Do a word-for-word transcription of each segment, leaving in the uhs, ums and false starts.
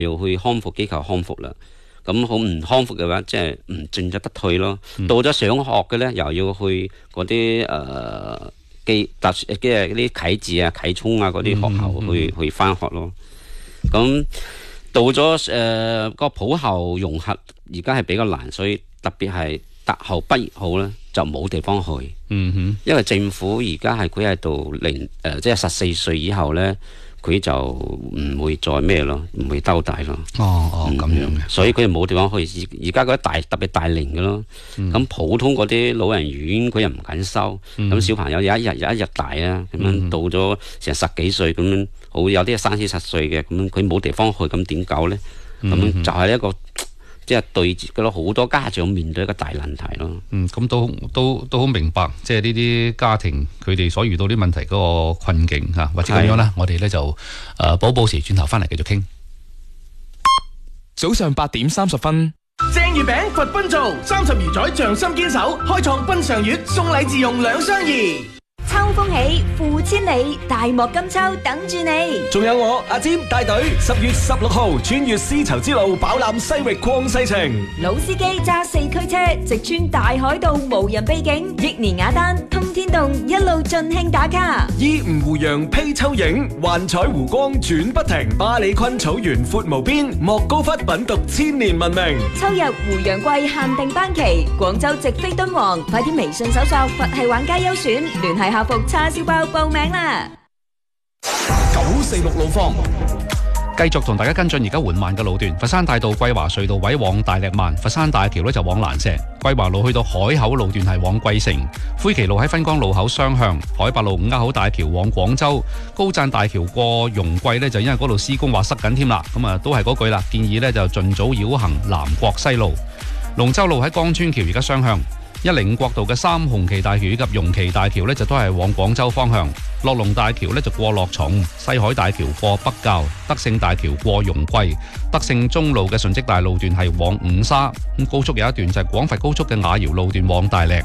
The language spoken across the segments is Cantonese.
要去康復機構康復啦。咁好唔康復嘅話，即係唔進則不退咯。嗯、到咗上學嘅咧，又要去嗰啲誒基特即係嗰啲啟智啊、啟聰啊嗰啲學校去、嗯嗯、去翻學咯。咁到咗誒、呃嗰個普校融合，而家係比較難，所以特別係特後畢業後咧就冇地方去。 嗯哼， 因為政府而家係佢喺度零誒，即係十四歲以後咧。佢就唔會再咩咯，唔會兜大咯。 哦哦，咁、嗯、樣嘅， 所以佢冇地方去。而而家嗰啲大特別大齡嘅咯，咁、嗯、普通嗰啲老人院佢又唔敢收。咁、嗯、小朋友有一日有一日大啊，咁樣到咗成十幾歲咁樣，好有啲係三四十歲嘅，咁佢冇地方去，咁點搞咧？咁樣就係一個。即係對住嗰好多家長面對一個大難題咯。 嗯，咁都都都好明白，即係呢啲家庭佢哋所遇到啲問題嗰個困境嚇，或者咁樣啦。我哋咧就誒補補時，轉頭翻嚟繼續傾。 早上八點三十分， 正月餅佛賓做，三十餘載匠心堅守，開創賓上月，送禮自用兩相宜。 秋風起，富千里，大漠金秋等住你。 仲有我阿尖帶隊，十月十六號穿越絲綢之路，飽覽西域曠世情。 老司機揸四驅車，直穿大海道，無人秘境，益年雅丹通天洞，一路盡興打卡。 依吳湖洋披秋影，幻彩湖光轉不停。巴里坤草原闊無邊，莫高窟品讀千年文明。 秋日湖洋季限定班期，廣州直飛敦煌，快啲微信搜索佛系玩家優選，聯繫客服叉燒包報名啦！ 九四六路況， 繼續同大家跟進而家緩慢嘅路段。佛山大道桂華隧道位往大瀝萬，佛山大橋咧就往蘭石，桂華路去到海口路段係往桂城，灰旗路喺芬江路口雙向，海八路五鴉口大橋往廣州，高贊大橋過容桂咧就因為嗰度施工話塞緊添啦，咁啊都係嗰句啦，建議咧就盡早繞行南國西路，龍舟路喺江川橋而家雙向。一零五國道嘅三紅旗大橋以及容旗大橋呢，就都係往廣州方向，樂龍大橋呢，就過樂從，西海大橋過北滘，德勝大橋過容桂，德勝中路嘅順積大路段係往五沙，咁高速有一段就係廣佛高速嘅雅瑤路段往大瀝。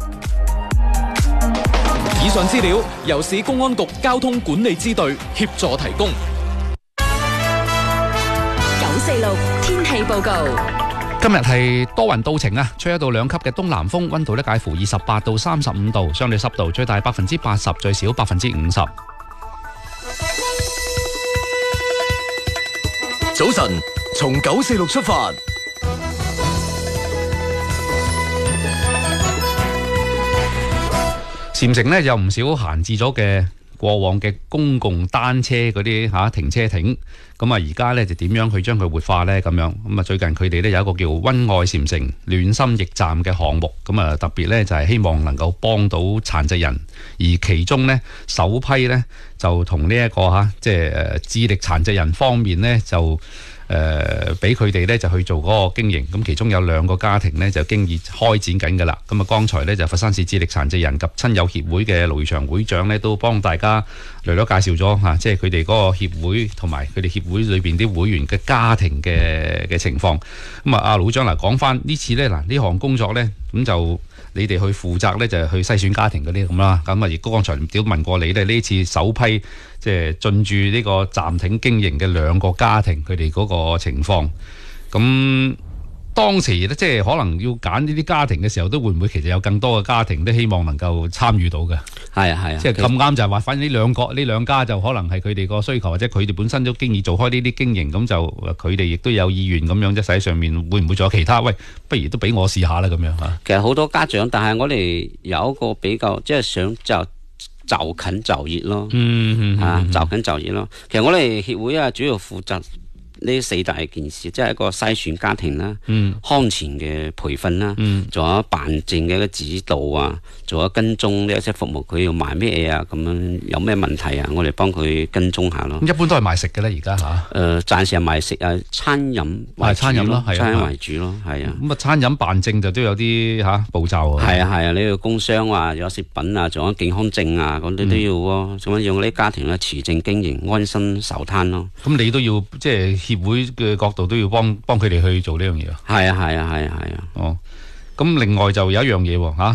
以上資料由市公安局交通管理支隊協助提供。 九四六天氣報告。 今日係多雲到晴啊，吹一到兩級嘅東南風，溫度咧介乎二十八到三十五度，相對濕度最大百分之八十，最少百分之五十。 早晨，從九四六出發， 禪城呢有唔少閒置咗嘅過往嘅公共單車嗰啲嚇停車亭，咁啊而家咧就點樣去將佢活化呢？咁樣咁啊最近佢哋咧有一個叫溫愛禪城暖心驛站嘅項目，咁啊特別咧就係希望能夠幫到殘疾人，而其中呢，首批呢就同呢一個嚇即係誒智力殘疾人方面呢，就誒俾佢哋咧就去做嗰個經營，咁其中有兩個家庭呢，就經已開展緊㗎啦。咁啊剛才呢，就佛山市智力殘疾人及親友協會嘅盧耀祥會長呢，都幫大家略略介紹咗嚇，即係佢哋嗰個協會同埋佢哋協會裏邊啲會員嘅家庭嘅嘅情況。咁啊阿盧會長嗱講翻呢次呢，嗱呢項工作呢，咁就你哋去負責呢，就係去篩選家庭嗰啲咁啦。咁啊亦都剛才都問過你咧，呢次首批即係進駐呢個暫停經營嘅兩個家庭，佢哋嗰個情況，咁當時咧即係可能要揀呢啲家庭嘅時候，都會唔會其實有更多嘅家庭都希望能夠參與到嘅？ 係啊係啊， 即係咁啱就係話，反正呢兩個呢兩家就可能係佢哋個需求，或者佢哋本身都經已做開呢啲經營，咁就佢哋亦都有意願咁樣，即係喺上面會唔會仲有其他？喂，不如都俾我試下啦咁樣嚇。 其實好多家長，但係我哋有一個比較即係想就。就近就業咯， 嗯嗯嚇、啊、就近就業咯。其實我哋協會啊，主要負責呢四大件事，即係一個篩選家庭啦， 嗯、 康前嘅培訓啦，仲、嗯、有辦證嘅一個指導啊，仲有跟蹤呢一些服務，佢要賣咩嘢啊，咁樣有咩問題啊，我哋幫佢跟蹤下咯。 一般都係賣食嘅咧，而家嚇。誒、 呃，暫時係賣食啊，餐飲為主餐飲咯，係餐飲為主咯，係啊。 咁啊，餐飲辦證就都有啲嚇、啊、步驟啊。 係啊係啊，你要工商啊，有食品啊，仲有健康證啊，嗰啲都要喎。咁樣讓呢啲家庭咧持證經營，安心守攤咯。 咁你都要即係協會嘅角度都要幫幫佢哋去做呢樣嘢啊。 係啊係啊係啊係啊。 哦，咁另外就有一樣嘢喎嚇。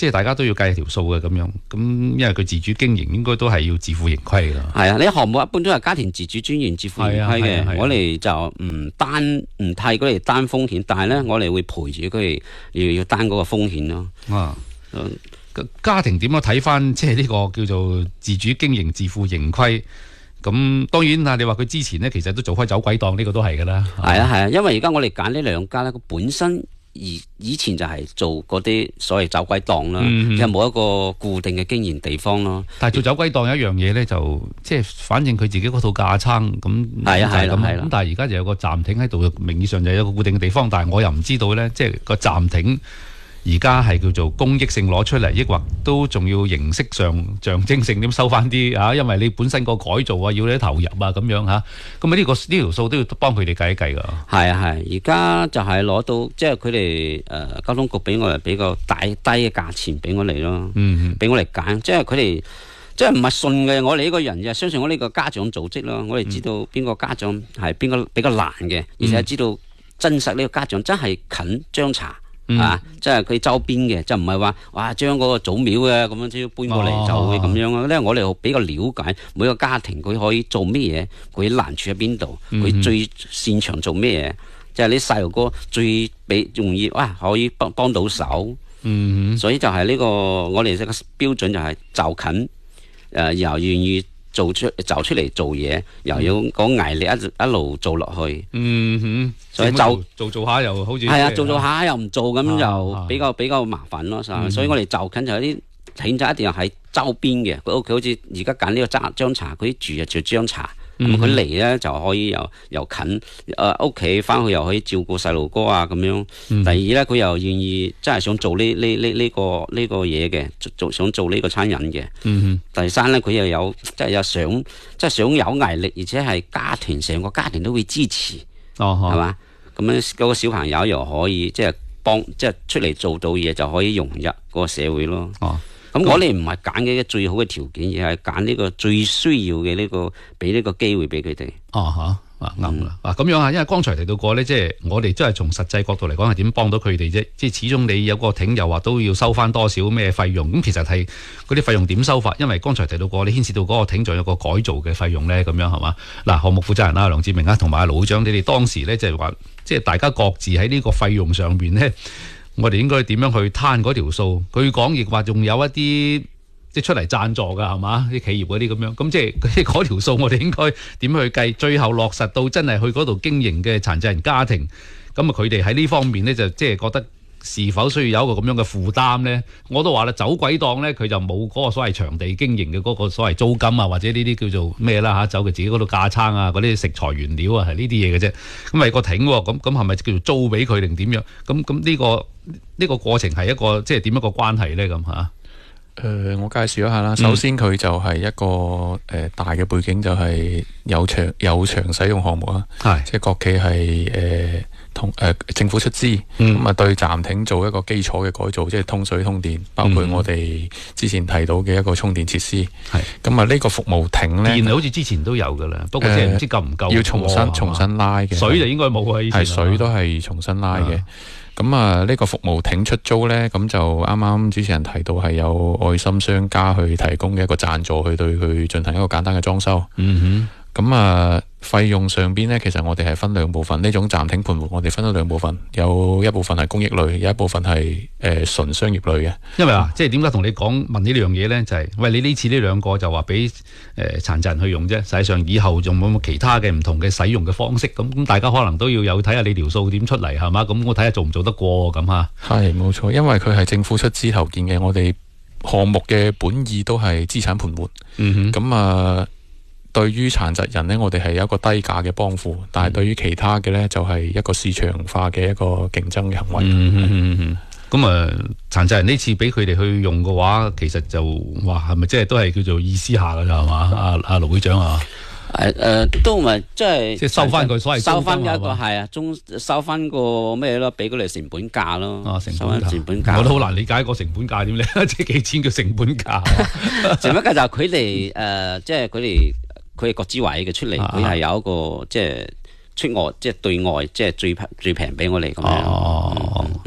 即係大家都要計條數嘅咁樣。咁因為佢自主經營，應該都係要自負盈虧㗎。 係啊，呢啲項目一般都係家庭自主專員自負盈虧係啊係啊係啊嘅。我哋就唔單唔替佢哋擔風險，但係咧我哋會陪住佢哋要要擔嗰個風險咯。 啊， 嗯家庭點樣睇翻即係呢個叫做自主經營、自負盈虧？咁當然啊，你話佢之前呢，其實都做開走鬼檔，呢、這個都係㗎啦。 係啊係啊，因為而家我哋揀呢兩家咧，佢本身以以前就係做嗰啲所謂走鬼檔啦， 嗯嗯又冇一個固定嘅經營地方咯。 但係做走鬼檔有一樣嘢咧，就即係反正佢自己嗰套架撐咁， 係啊係啦就咁係啦咁但係而家就有個暫停喺度，名義上就有一個固定嘅地方，但係我又唔知道咧，即係個暫停。而家係叫做公益性攞出嚟，抑或都仲要形式上象徵性點收翻啲啊？因為你本身個改造啊，要你投入啊咁樣嚇，咁啊呢個呢條數都要幫佢哋計一計㗎。 係啊係，而家就係攞到即係佢哋誒交通局俾我哋比較大低嘅價錢俾我哋咯， 嗯俾我哋揀，即係佢哋即係唔係信嘅，我哋呢個人就相信我呢個家長組織咯，我哋知道邊個家長係邊個比較難嘅，而且知道真實呢個家長真係近張茶。 嗯、 啊，即係佢周邊嘅，就唔係話哇將嗰個祖廟嘅咁樣只要搬過嚟就會咁樣咯。因為我哋比較了解每個家庭佢可以做咩嘢，佢難處喺邊度，佢、嗯、最擅長做咩嘢，即係你細路哥最比容易哇可以幫幫到手。 嗯， 所以就係呢、這個我哋呢個標準就係就近，誒、呃、又願意。做出就出嚟做嘢，又要講毅力一一路做落去。 嗯哼， 所以就做做下又好似係啊，做做下又唔做咁就比較、啊、比較麻煩咯。嗯、所以我哋就近就有啲選擇一定要喺周邊嘅。佢屋企好似而家揀呢個張張茶，佢住就住張茶。咁佢嚟咧就可以又又近，誒屋企翻去又可以照顧細路哥啊咁樣。嗯、第二咧，佢又願意真係想做呢呢呢呢個呢、呢個嘢嘅，做想做呢個餐飲嘅。嗯、第三咧，佢又有即係又想即係想有毅力，而且係家庭成個家庭都會支持， 哦，係嘛？咁樣嗰個小朋友又可以即係幫即係出嚟做到嘢，就可以融入嗰個社會咯。哦。咁我哋唔係揀嘅最好嘅條件，而係揀呢個最需要嘅呢、呢個，俾呢個機會俾佢哋。 哦嚇，啊啱啦，啊咁樣啊，因為剛才提到過咧，即係我哋真係從實際角度嚟講係點幫到佢哋啫。即係始終你有個艇又話都要收翻多少咩費用，咁其實係嗰啲費用點收法？因為剛才提到過，你牽涉到嗰個艇仲有個改造嘅費用咧，咁樣係嘛？嗱，項目負責人啊，梁志明啊，同埋阿盧會長，你哋當時咧就係話，即係大家各自喺呢個費用上邊咧。我哋應該點樣去攤嗰條數？據講亦話仲有一啲即係出嚟贊助㗎，係嘛？啲企業嗰啲咁樣，咁即係嗰條數我哋應該點去計？最後落實到真係去嗰度經營嘅殘疾人家庭，咁啊佢哋喺呢方面呢，就即係覺得是否需要有一個咁樣嘅負擔呢？我都話啦，走鬼檔呢，佢就冇嗰個所謂場地經營嘅嗰個所謂租金啊，或者呢啲叫做咩啦嚇，走佢自己嗰度架撐啊，嗰啲食材原料啊，係呢啲嘢嘅啫。咁係個艇喎，咁咁係咪叫做租俾佢定點樣？咁咁呢個呢、呢個過程係一個即係點一個關係呢？咁嚇？ 誒、呃，我介紹一下啦。首先佢就係一個誒、呃、大嘅背景，就係有場有場使用項目啊，係即係國企係誒。呃同誒、呃、政府出資，咁啊、嗯、對暫停做一個基礎嘅改造，即係通水通電，包括我哋之前提到嘅一個充電設施。係咁啊，呢個服務艇咧，電好似之前都有噶啦，不過即係唔知夠唔夠、呃， 要重新重新拉嘅。 水就應該冇啊，以前係水都係重新拉嘅。咁啊，呢個服務艇出租咧，咁就啱啱主持人提到係有愛心商家去提供嘅一個贊助，去對佢進行一個簡單嘅裝修。嗯哼。咁啊，費用上邊呢，其實我哋係分兩部分。呢種暫停盤活，我哋分咗兩部分，有一部分係公益類，有一部分係誒純商業類嘅。 因為啊，即係點解同你講問呢樣嘢呢？就係、是、喂，你呢次呢兩個就話俾誒殘疾人去用啫，實際上以後仲有冇其他嘅唔同嘅使用嘅方式？咁咁大家可能都要有睇下你條數點出嚟係嘛？咁我睇下做唔做得過咁嚇。 係冇錯，因為佢係政府出資投建嘅，我哋項目嘅本意都係資產盤活。嗯哼，咁啊。對於殘疾人呢，我哋係有一個低價嘅幫扶，但係對於其他嘅呢，就係一個市場化嘅一個競爭嘅行為。嗯嗯嗯嗯。 咁啊，殘疾人呢次俾佢哋去用嘅話，其實就哇係咪即係都係叫做意思下㗎咋係嘛？阿阿盧會長啊， 誒誒都唔係即係即係收翻佢所謂收翻一個係啊，中收翻個咩咯？俾佢哋成本價咯。 啊，成本價。 成本價。 我都好難理解個成本價點咧，即係幾錢叫成本價？ 成本價就係佢哋誒，即係佢哋。佢係國資委嘅出嚟，佢係有一個即係出外，即係對外，即係最最平俾我哋咁樣。 哦，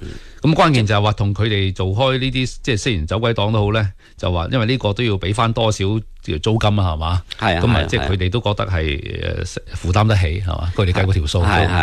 咁關鍵就係話同佢哋做開呢啲，即係雖然走鬼黨都好咧，就話因為呢個都要俾翻多少租金啊，係嘛？ 係啊， 咁啊，即係佢哋都覺得係誒負擔得起係嘛？佢哋計過條數。